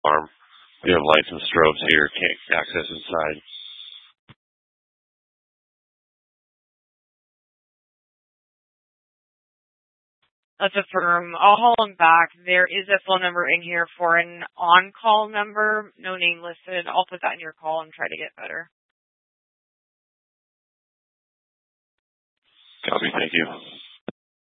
farm. We have lights and strobes here. Can't access inside. Let's affirm. I'll haul him back. There is a phone number in here for an on-call number. No name listed. I'll put that in your call and try to get better. Copy. Thank you.